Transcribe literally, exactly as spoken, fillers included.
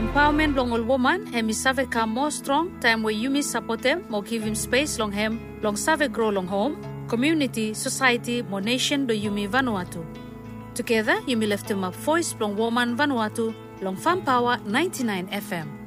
Empowerment long all woman, hemi save come more strong, time where Yumi support them, more give him space long him, long save grow long home, community, society, more nation do Yumi Vanuatu. Together, Yumi left him up voice long woman Vanuatu, long Farm Power ninety-nine F M.